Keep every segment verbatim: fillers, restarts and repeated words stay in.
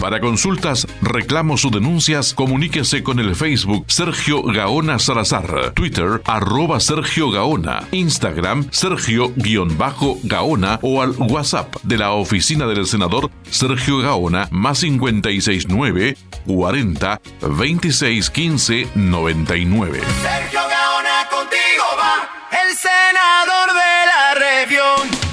Para consultas, reclamos o denuncias, comuníquese con el Facebook Sergio Gaona Salazar, Twitter arroba Sergio Gaona, Instagram Sergio-Gaona o al WhatsApp de la oficina del senador Sergio Gaona más cincuenta y seis nueve cuarenta veintiséis quince noventa y nueve. Sergio Gaona, contigo va el senador de la región.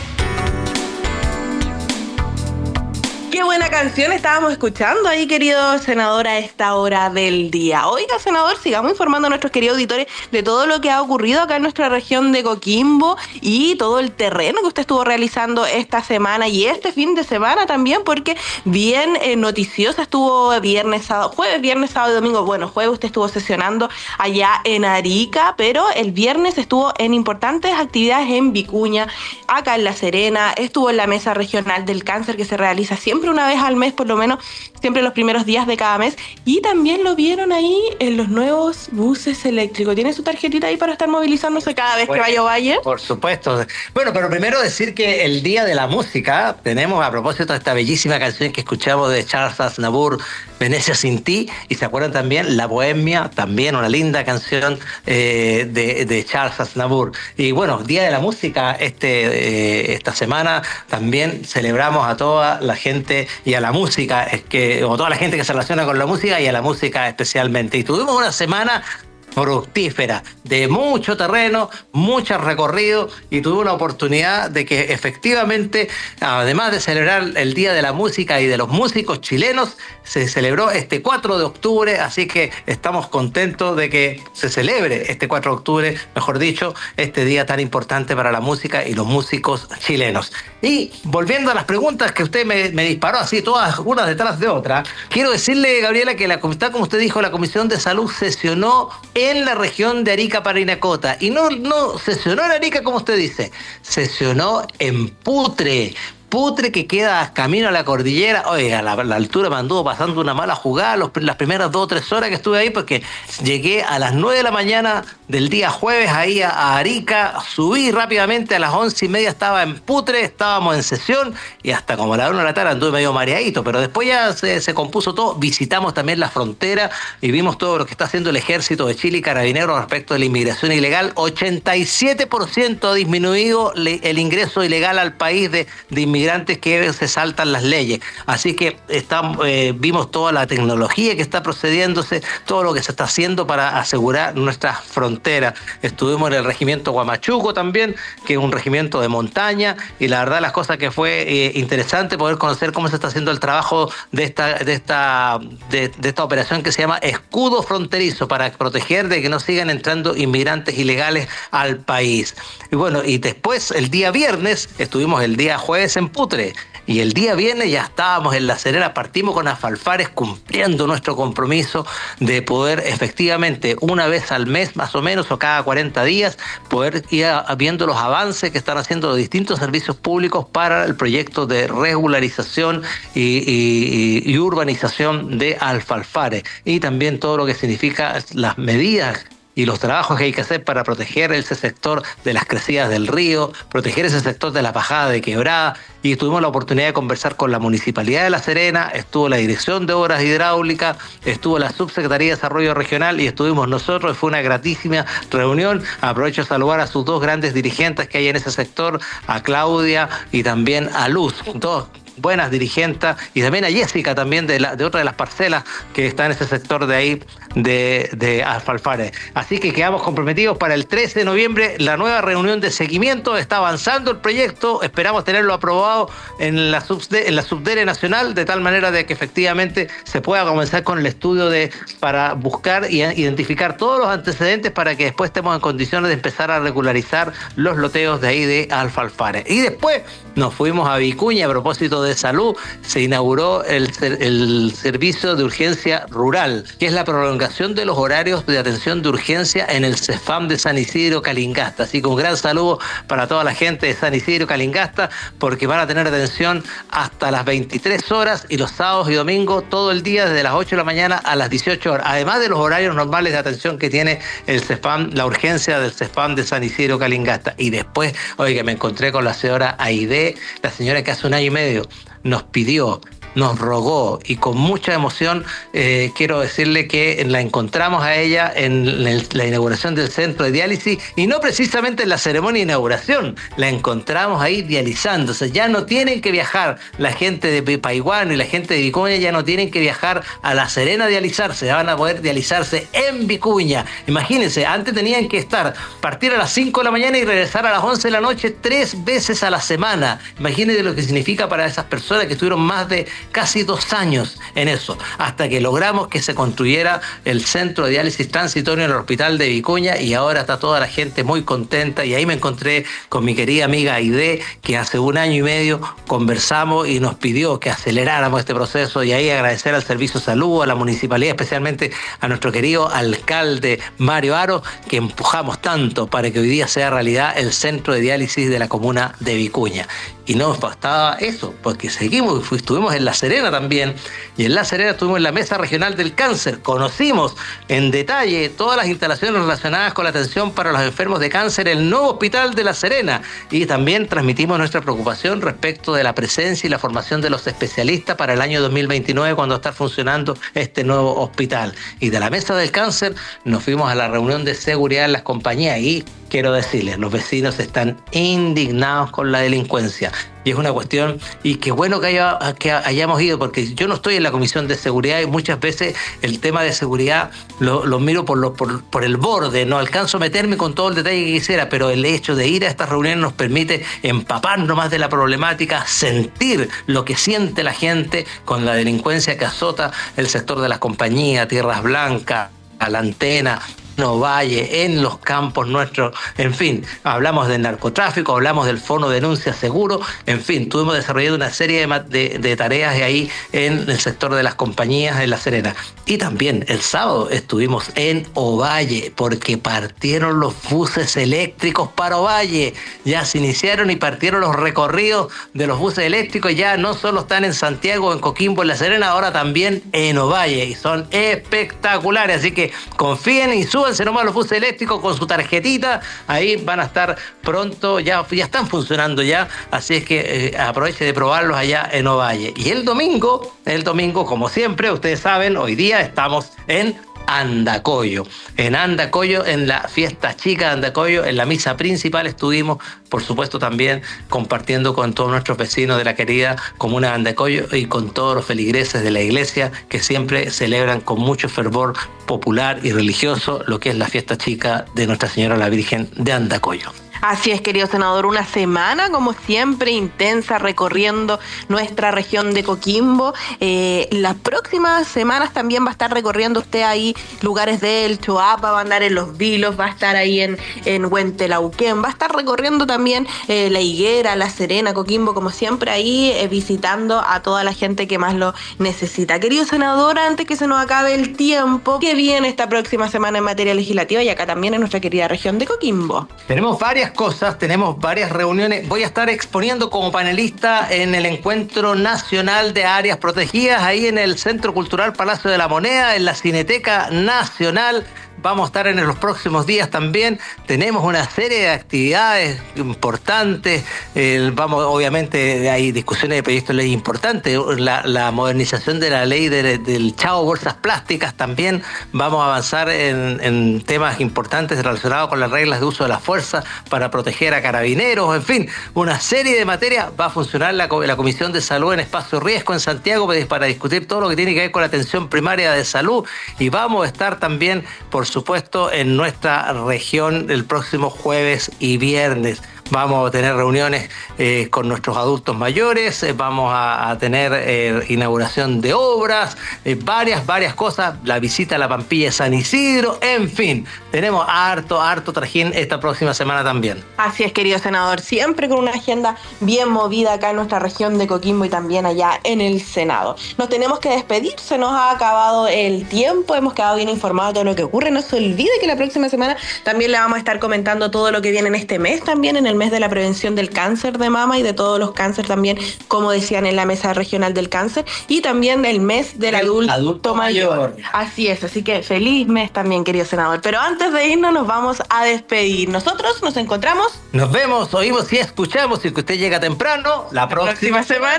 Qué buena canción estábamos escuchando ahí, querido senador, a esta hora del día. Oiga, senador, sigamos informando a nuestros queridos auditores de todo lo que ha ocurrido acá en nuestra región de Coquimbo y todo el terreno que usted estuvo realizando esta semana y este fin de semana también, porque bien eh, noticiosa estuvo viernes, sábado, jueves, viernes, sábado y domingo. Bueno, jueves usted estuvo sesionando allá en Arica, pero el viernes estuvo en importantes actividades en Vicuña, acá en La Serena, estuvo en la Mesa Regional del Cáncer que se realiza siempre una vez al mes, por lo menos, siempre los primeros días de cada mes, y también lo vieron ahí en los nuevos buses eléctricos. ¿Tiene su tarjetita ahí para estar movilizándose cada vez bueno, que vaya o vaya? Por supuesto. Bueno, pero primero decir que el Día de la Música, tenemos a propósito de esta bellísima canción que escuchamos de Charles Aznavour, Venecia sin ti, y se acuerdan también La Bohemia, también una linda canción eh, de, de Charles Aznavour. Y bueno, Día de la Música, este, eh, esta semana también celebramos a toda la gente y a la música, es que, o toda la gente que se relaciona con la música y a la música especialmente. Y tuvimos una semana fructífera, de mucho terreno, mucho recorrido, y tuve una oportunidad de que efectivamente, además de celebrar el Día de la Música y de los músicos chilenos, se celebró este cuatro de octubre, así que estamos contentos de que se celebre este cuatro de octubre, mejor dicho, este día tan importante para la música y los músicos chilenos. Y volviendo a las preguntas que usted me, me disparó así, todas unas detrás de otra, quiero decirle, Gabriela, que la, como usted dijo, la Comisión de Salud sesionó en la región de Arica, Parinacota. Y no, no sesionó en Arica, como usted dice, sesionó en Putre. Putre, que queda camino a la cordillera. Oiga, a la, la altura me anduvo pasando una mala jugada los, las primeras dos o tres horas que estuve ahí, porque llegué a las nueve de la mañana del día jueves ahí a, a Arica, subí rápidamente, a las once y media estaba en Putre, estábamos en sesión, y hasta como a la una de la tarde anduve medio mareadito, pero después ya se, se compuso todo. Visitamos también la frontera y vimos todo lo que está haciendo el ejército de Chile y Carabineros respecto de la inmigración ilegal. ochenta y siete por ciento ha disminuido le, el ingreso ilegal al país de, de inmigrantes que se saltan las leyes. Así que estamos, eh, vimos toda la tecnología que está procediéndose, todo lo que se está haciendo para asegurar nuestras fronteras. Estuvimos en el regimiento Huamachuco también, que es un regimiento de montaña, y la verdad las cosas que fue eh, interesante poder conocer cómo se está haciendo el trabajo de esta, de esta, de, de esta operación que se llama Escudo Fronterizo, para proteger de que no sigan entrando inmigrantes ilegales al país. Y bueno, y después el día viernes, estuvimos el día jueves en Putre, y el día viernes ya estábamos en La Serena, partimos con Alfalfares cumpliendo nuestro compromiso de poder efectivamente una vez al mes más o menos, o cada cuarenta días, poder ir viendo los avances que están haciendo los distintos servicios públicos para el proyecto de regularización y, y, y urbanización de Alfalfares, y también todo lo que significa las medidas y los trabajos que hay que hacer para proteger ese sector de las crecidas del río, proteger ese sector de la bajada de Quebrada. Y tuvimos la oportunidad de conversar con la Municipalidad de La Serena, estuvo la Dirección de Obras Hidráulicas, estuvo la Subsecretaría de Desarrollo Regional y estuvimos nosotros. Fue una gratísima reunión. Aprovecho de saludar a sus dos grandes dirigentes que hay en ese sector, a Claudia y también a Luz, dos buenas dirigentes, y también a Jessica también de, la, de otra de las parcelas que está en ese sector de ahí de, de Alfalfares. Así que quedamos comprometidos para el trece de noviembre, la nueva reunión de seguimiento. Está avanzando el proyecto, esperamos tenerlo aprobado en la, subde, en la Subdere Nacional, de tal manera de que efectivamente se pueda comenzar con el estudio de, para buscar y identificar todos los antecedentes para que después estemos en condiciones de empezar a regularizar los loteos de ahí de Alfalfares. Y después nos fuimos a Vicuña a propósito de salud. Se inauguró el, el servicio de urgencia rural, que es la prolongación de los horarios de atención de urgencia en el CEFAM de San Isidro Calingasta. Así que un gran saludo para toda la gente de San Isidro Calingasta, porque van a tener atención hasta las veintitrés horas y los sábados y domingos todo el día, desde las ocho de la mañana a las dieciocho horas, además de los horarios normales de atención que tiene el CEFAM, la urgencia del CEFAM de San Isidro Calingasta. Y después, oye, que me encontré con la señora Aide, la señora que hace un año y medio nos pidió nos rogó y con mucha emoción eh, quiero decirle que la encontramos a ella en el, la inauguración del centro de diálisis y no precisamente en la ceremonia de inauguración, la encontramos ahí dializándose. Ya no tienen que viajar la gente de Paihuano y la gente de Vicuña, ya no tienen que viajar a La Serena a dializarse, van a poder dializarse en Vicuña. Imagínense, antes tenían que estar, partir a las cinco de la mañana y regresar a las once de la noche tres veces a la semana. Imagínense lo que significa para esas personas que estuvieron más de casi dos años en eso, hasta que logramos que se construyera el centro de diálisis transitorio en el hospital de Vicuña y ahora está toda la gente muy contenta. Y ahí me encontré con mi querida amiga Aide, que hace un año y medio conversamos y nos pidió que aceleráramos este proceso, y ahí agradecer al Servicio de Salud, a la Municipalidad, especialmente a nuestro querido alcalde Mario Aro, que empujamos tanto para que hoy día sea realidad el centro de diálisis de la comuna de Vicuña. Y no nos bastaba eso, porque seguimos, estuvimos en La Serena también, y en La Serena estuvimos en la Mesa Regional del Cáncer, conocimos en detalle todas las instalaciones relacionadas con la atención para los enfermos de cáncer en el nuevo hospital de La Serena, y también transmitimos nuestra preocupación respecto de la presencia y la formación de los especialistas para el año dos mil veintinueve, cuando está funcionando este nuevo hospital. Y de la Mesa del Cáncer nos fuimos a la reunión de seguridad en las compañías, y quiero decirles, los vecinos están indignados con la delincuencia. Y es una cuestión, y qué bueno que, haya, que hayamos ido, porque yo no estoy en la Comisión de Seguridad y muchas veces el tema de seguridad lo, lo miro por, lo, por, por el borde, no alcanzo a meterme con todo el detalle que quisiera, pero el hecho de ir a estas reuniones nos permite empaparnos más de la problemática, sentir lo que siente la gente con la delincuencia que azota el sector de las compañías, Tierras Blancas, a La Antena, Ovalle, en los campos nuestros, en fin, hablamos del narcotráfico, hablamos del Fono Denuncia Seguro, en fin, tuvimos desarrollado una serie de, de, de tareas de ahí en el sector de las compañías en La Serena. Y también el sábado estuvimos en Ovalle, porque partieron los buses eléctricos para Ovalle, ya se iniciaron y partieron los recorridos de los buses eléctricos, ya no solo están en Santiago, en Coquimbo, en La Serena, ahora también en Ovalle, y son espectaculares, así que confíen y suban nomás los buses eléctricos con su tarjetita, ahí van a estar pronto, ya, ya están funcionando ya, así es que eh, aproveche de probarlos allá en Ovalle. Y el domingo, el domingo, como siempre, ustedes saben, hoy día estamos en Andacollo. En Andacollo, en la fiesta chica de Andacollo, en la misa principal estuvimos, por supuesto, también compartiendo con todos nuestros vecinos de la querida comuna de Andacollo y con todos los feligreses de la iglesia que siempre celebran con mucho fervor popular y religioso lo que es la fiesta chica de Nuestra Señora la Virgen de Andacollo. Así es, querido senador, una semana, como siempre, intensa, recorriendo nuestra región de Coquimbo. Eh, las próximas semanas también va a estar recorriendo usted ahí lugares del Choapa, va a andar en Los Vilos, va a estar ahí en, en Huentelauquén, va a estar recorriendo también eh, La Higuera, La Serena, Coquimbo, como siempre, ahí eh, visitando a toda la gente que más lo necesita. Querido senador, antes que se nos acabe el tiempo, ¿qué viene esta próxima semana en materia legislativa y acá también en nuestra querida región de Coquimbo? Tenemos varias cosas, tenemos varias reuniones. Voy a estar exponiendo como panelista en el Encuentro Nacional de Áreas Protegidas, ahí en el Centro Cultural Palacio de la Moneda, en la Cineteca Nacional. Vamos a estar en los próximos días también. Tenemos una serie de actividades importantes. Eh, vamos, obviamente, hay discusiones de proyectos de ley importantes. La, la modernización de la ley de, del Chao Bolsas Plásticas también. Vamos a avanzar en, en temas importantes relacionados con las reglas de uso de la fuerza para proteger a carabineros. En fin, una serie de materias. Va a funcionar la, la Comisión de Salud en Espacio Riesgo en Santiago para discutir todo lo que tiene que ver con la atención primaria de salud. Y vamos a estar también, por supuesto, en nuestra región el próximo jueves y viernes. Vamos a tener reuniones eh, con nuestros adultos mayores, eh, vamos a, a tener eh, inauguración de obras, eh, varias, varias cosas, la visita a la Pampilla de San Isidro, en fin, tenemos harto, harto trajín esta próxima semana también. Así es, querido senador, siempre con una agenda bien movida acá en nuestra región de Coquimbo y también allá en el Senado. Nos tenemos que despedir, se nos ha acabado el tiempo, hemos quedado bien informados de todo lo que ocurre. No se olvide que la próxima semana también le vamos a estar comentando todo lo que viene en este mes, también en el mes de la prevención del cáncer de mama y de todos los cánceres también, como decían en la mesa regional del cáncer, y también el mes del el adulto, adulto mayor. mayor. Así es, así que feliz mes también, querido senador. Pero antes de irnos, nos vamos a despedir. Nosotros nos encontramos. Nos vemos, oímos y escuchamos. Si usted llega temprano, la, la próxima, próxima semana.